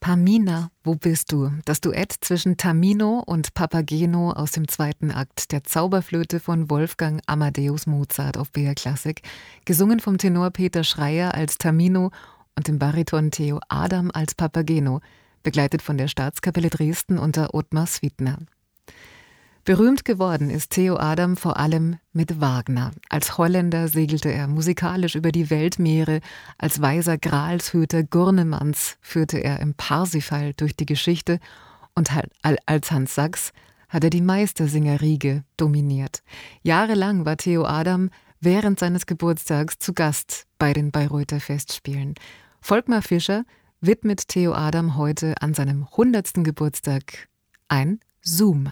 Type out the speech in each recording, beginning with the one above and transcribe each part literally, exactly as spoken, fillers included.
Pamina, wo bist du? Das Duett zwischen Tamino und Papageno aus dem zweiten Akt der Zauberflöte von Wolfgang Amadeus Mozart auf B R Klassik, gesungen vom Tenor Peter Schreier als Tamino und dem Bariton Theo Adam als Papageno, begleitet von der Staatskapelle Dresden unter Ottmar Swietner. Berühmt geworden ist Theo Adam vor allem mit Wagner. Als Holländer segelte er musikalisch über die Weltmeere. Als weiser Gralshüter Gurnemanns führte er im Parsifal durch die Geschichte. Und als Hans Sachs hat er die Meistersingerriege dominiert. Jahrelang war Theo Adam während seines Geburtstags zu Gast bei den Bayreuther Festspielen. Volkmar Fischer widmet Theo Adam heute an seinem hundertsten Geburtstag ein Zoom.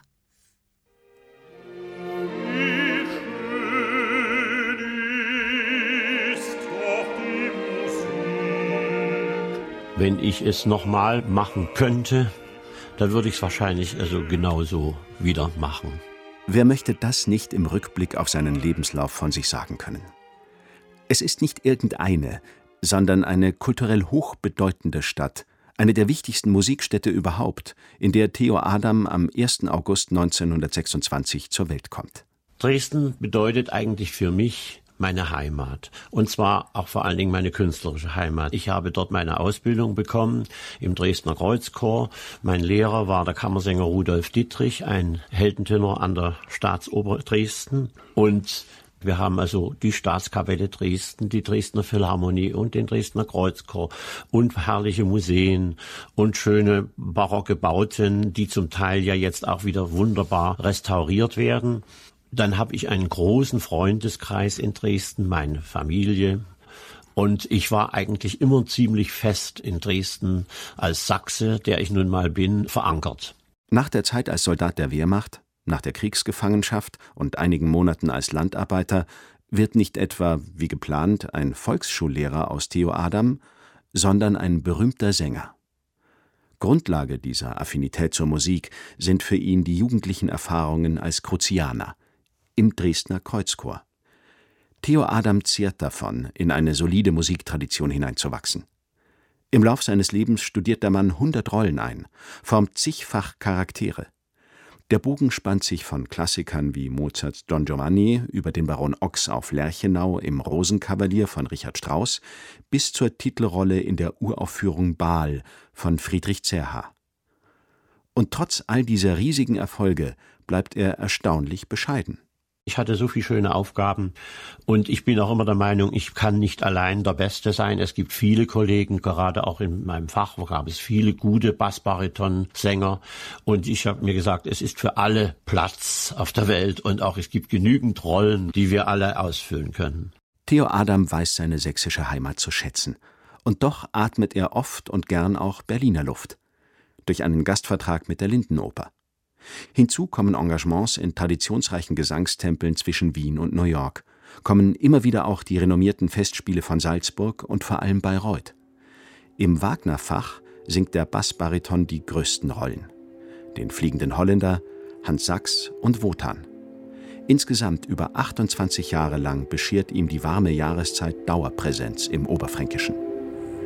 Wenn ich es nochmal machen könnte, dann würde ich es wahrscheinlich also genauso wieder machen. Wer möchte das nicht im Rückblick auf seinen Lebenslauf von sich sagen können? Es ist nicht irgendeine, sondern eine kulturell hochbedeutende Stadt, eine der wichtigsten Musikstädte überhaupt, in der Theo Adam am ersten August neunzehnhundertsechsundzwanzig zur Welt kommt. Dresden bedeutet eigentlich für mich meine Heimat. Und zwar auch vor allen Dingen meine künstlerische Heimat. Ich habe dort meine Ausbildung bekommen im Dresdner Kreuzchor. Mein Lehrer war der Kammersänger Rudolf Dittrich, ein Heldentenor an der Staatsoper Dresden. Und wir haben also die Staatskapelle Dresden, die Dresdner Philharmonie und den Dresdner Kreuzchor und herrliche Museen und schöne barocke Bauten, die zum Teil ja jetzt auch wieder wunderbar restauriert werden. Dann habe ich einen großen Freundeskreis in Dresden, meine Familie. Und ich war eigentlich immer ziemlich fest in Dresden als Sachse, der ich nun mal bin, verankert. Nach der Zeit als Soldat der Wehrmacht, nach der Kriegsgefangenschaft und einigen Monaten als Landarbeiter wird nicht etwa, wie geplant, ein Volksschullehrer aus Theo Adam, sondern ein berühmter Sänger. Grundlage dieser Affinität zur Musik sind für ihn die jugendlichen Erfahrungen als Cruzianer im Dresdner Kreuzchor. Theo Adam zehrt davon, in eine solide Musiktradition hineinzuwachsen. Im Lauf seines Lebens studiert der Mann hundert Rollen ein, formt zigfach Charaktere. Der Bogen spannt sich von Klassikern wie Mozarts Don Giovanni über den Baron Ochs auf Lerchenau im Rosenkavalier von Richard Strauss bis zur Titelrolle in der Uraufführung Baal von Friedrich Zerha. Und trotz all dieser riesigen Erfolge bleibt er erstaunlich bescheiden. Ich hatte so viele schöne Aufgaben und ich bin auch immer der Meinung, ich kann nicht allein der Beste sein. Es gibt viele Kollegen, gerade auch in meinem Fach, wo gab es viele gute Bassbariton-Sänger und ich habe mir gesagt, es ist für alle Platz auf der Welt und auch es gibt genügend Rollen, die wir alle ausfüllen können. Theo Adam weiß seine sächsische Heimat zu schätzen und doch atmet er oft und gern auch Berliner Luft. Durch einen Gastvertrag mit der Lindenoper. Hinzu kommen Engagements in traditionsreichen Gesangstempeln zwischen Wien und New York, kommen immer wieder auch die renommierten Festspiele von Salzburg und vor allem Bayreuth. Im Wagner-Fach singt der Bassbariton die größten Rollen. Den Fliegenden Holländer, Hans Sachs und Wotan. Insgesamt über achtundzwanzig Jahre lang beschert ihm die warme Jahreszeit Dauerpräsenz im Oberfränkischen.